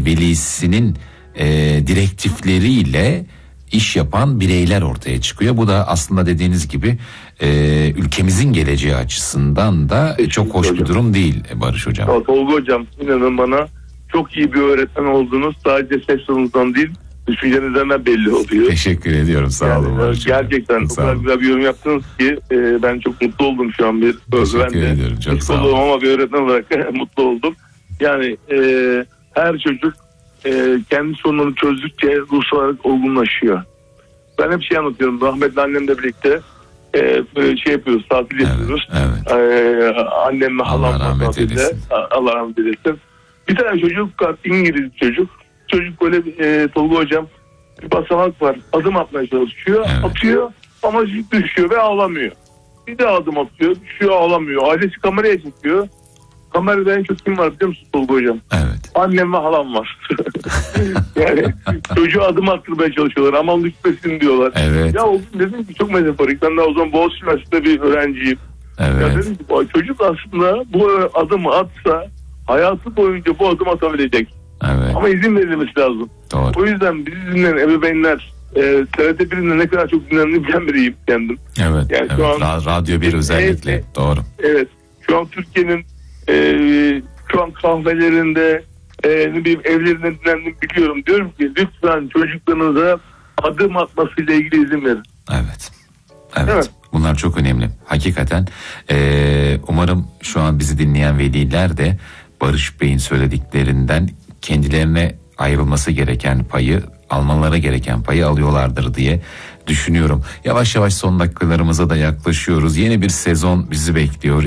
velisinin direktifleriyle iş yapan bireyler ortaya çıkıyor. Bu da aslında dediğiniz gibi ülkemizin geleceği açısından da çok hoş bir durum değil Barış Hocam. Tolga Hocam, inanın bana çok iyi bir öğretmen oldunuz. Sadece ses tonunuzdan değil, düşüncenizden belli oluyor. Teşekkür ediyorum, sağ olun Barış Hocam. Gerçekten o kadar güzel bir yorum yaptınız ki ben çok mutlu oldum şu an bir öğretmen. Teşekkür ediyorum, çok sağ olun. Ama bir öğretmen olarak mutlu oldum. Yani her çocuk kendi sorununu çözdükçe ruhsal olarak olgunlaşıyor. Ben hep şey anlatıyorum. Rahmetli annemle birlikte şey yapıyoruz, tatil yapıyoruz. Evet. Annemle halam tatilde. Allah rahmet eylesin. Bir tane çocuk, İngiliz çocuk. Çocuk böyle Tolga Hocam, bir basamak var. Adım atmaya çalışıyor. Evet. Atıyor ama düşüyor ve ağlamıyor. Bir de adım atıyor, düşüyor, ağlamıyor. Ailesi kameraya çekiyor. Kamerada en çok kim var biliyor musun Tolga Hocam? Evet. Annem ve halam var. Yani çocuğu adım attırmaya çalışıyorlar. Aman düşmesin diyorlar. Evet. Ya dedim ki çok metaforik. Ben de o zaman Boğaziçi Üniversitesi'nde bir öğrenciyim. Evet. Ya dedim ki çocuk aslında bu adımı atsa hayatı boyunca bu adım atabilecek. Evet. Ama izin verilmesi lazım. Doğru. O yüzden bizi dinleyen ebeveynler TRT 1'inde ne kadar çok dinlendiğim biriyim kendim. Evet. Yani evet. Şu an, Radyo 1 özellikle. Doğru. Evet. Şu an Türkiye'nin şu an kahvelerinde evlerinde dinlendim biliyorum. Diyorum ki lütfen çocuklarınıza adım atmasıyla ilgili izin verin. Evet. Evet. Bunlar çok önemli. Hakikaten umarım şu an bizi dinleyen veliler de Barış Bey'in söylediklerinden kendilerine ayrılması gereken payı, almaları gereken payı alıyorlardır diye düşünüyorum. Yavaş yavaş son dakikalarımıza da yaklaşıyoruz. Yeni bir sezon bizi bekliyor.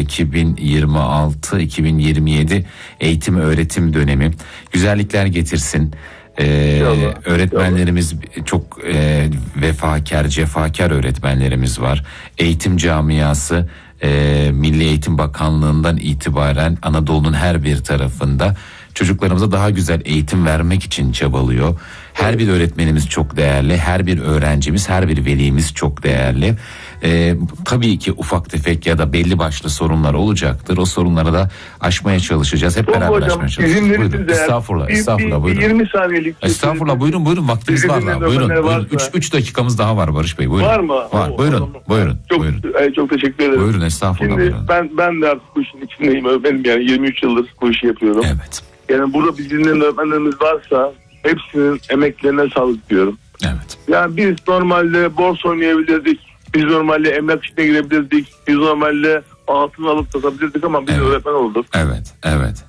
2026-2027 eğitim öğretim dönemi. Güzellikler getirsin. Öğretmenlerimiz çok vefakar, cefakar öğretmenlerimiz var. Eğitim camiası Milli Eğitim Bakanlığı'ndan itibaren Anadolu'nun her bir tarafında çocuklarımıza daha güzel eğitim vermek için çabalıyor. Her bir öğretmenimiz çok değerli, her bir öğrencimiz, her bir velimiz çok değerli. Tabii ki ufak tefek ya da belli başlı sorunlar olacaktır. O sorunları da aşmaya çalışacağız. Hep beraber aşmaya çalışacağız. Buyurun. Estağfurullah, buyurun. 20 saniyelik. Estağfurullah, buyurun. Vaktimiz var daha. Buyurun. 3 dakikamız daha var Barış Bey. Buyurun. Var mı? Var. Buyurun. Çok teşekkür ederim. Buyurun, estağfurullah. Şimdi buyurun. ben de artık bu işin içindeyim. Benim yani 23 yıldır bu işi yapıyorum. Evet. Yani burada bizim öğretmenlerimiz varsa hepsinin emeklerine sağlık diyorum. Evet. Yani biz normalde borsa oynayabilirdik. Biz normalde emlak işine girebilirdik. Biz normalde altın alıp satabilirdik ama biz öğretmen olduk. Evet.